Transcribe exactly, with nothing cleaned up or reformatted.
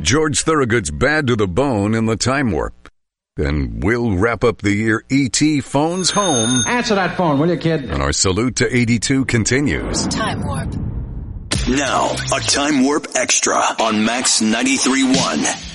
George Thorogood's Bad to the Bone in the Time Warp. And we'll wrap up the year E T phones home. Answer that phone, will you, kid? And our salute to eighty-two continues. Time Warp. Now, a Time Warp Extra on Max ninety-three point one.